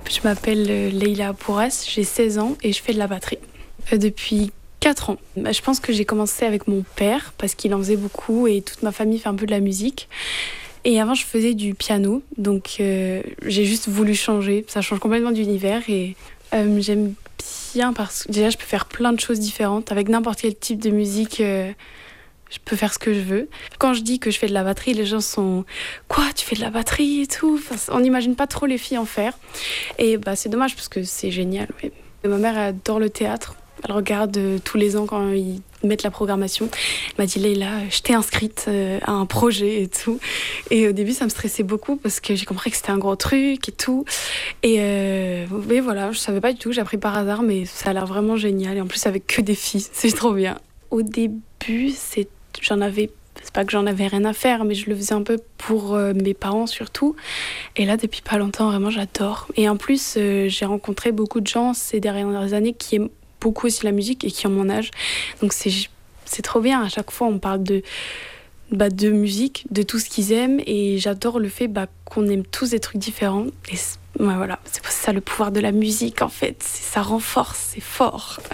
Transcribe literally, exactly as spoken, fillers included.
Je m'appelle euh, Leïla Pourras, j'ai seize ans et je fais de la batterie euh, depuis quatre ans. Bah, je pense que j'ai commencé avec mon père parce qu'il en faisait beaucoup et toute ma famille fait un peu de la musique. Et avant, je faisais du piano, donc euh, j'ai juste voulu changer. Ça change complètement d'univers et euh, j'aime bien parce que déjà, je peux faire plein de choses différentes. Avec n'importe quel type de musique, euh, je peux faire ce que je veux. Quand je dis que je fais de la batterie, les gens sont « Quoi, tu fais de la batterie et tout ?» Enfin, on n'imagine pas trop les filles en faire. Et bah, c'est dommage parce que c'est génial. Ouais. Et ma mère adore le théâtre. Elle regarde euh, tous les ans quand ils mettent la programmation. Elle m'a dit « Leïla, je t'ai inscrite euh, à un projet et tout. » Et au début, ça me stressait beaucoup parce que j'ai compris que c'était un gros truc et tout. Et, euh, et voilà, je savais pas du tout. J'ai appris par hasard, mais ça a l'air vraiment génial. Et en plus, avec que des filles, c'est trop bien. Au début, c'est, j'en avais... C'est pas que j'en avais rien à faire, mais je le faisais un peu pour euh, mes parents surtout. Et là, depuis pas longtemps, vraiment, j'adore. Et en plus, euh, j'ai rencontré beaucoup de gens ces dernières années qui aiment beaucoup aussi la musique et qui ont mon âge. Donc c'est, c'est trop bien. À chaque fois, on parle de, bah, de musique, de tout ce qu'ils aiment. Et j'adore le fait bah, qu'on aime tous des trucs différents. Et c'est, ouais, voilà, c'est ça le pouvoir de la musique, en fait. C'est, ça renforce, c'est fort.